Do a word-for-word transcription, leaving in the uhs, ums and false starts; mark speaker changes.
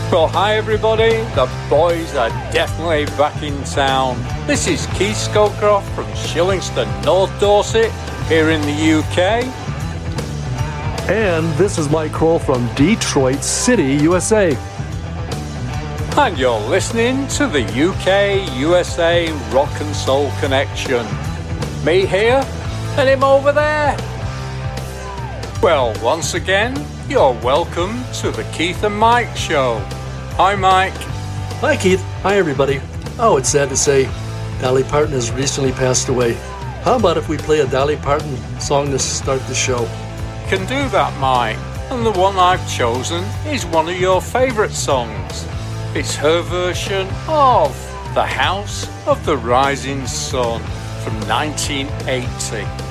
Speaker 1: Well, hi everybody, the boys are definitely back in town. This is Keith Scowcroft from Shillingston, North Dorset, here in the U K.
Speaker 2: And this is Mike Kroll from Detroit City, U S A.
Speaker 1: And you're listening to the U K U S A Rock and Soul Connection. Me here, and him over there. Well, once again, you're welcome to the Keith and Mike Show. Hi, Mike.
Speaker 2: Hi, Keith. Hi, everybody. Oh, it's sad to say, Dolly Parton has recently passed away. How about if we play a Dolly Parton song to start the show?
Speaker 1: Can do that, Mike. And the one I've chosen is one of your favourite songs. It's her version of The House of the Rising Sun from nineteen eighty.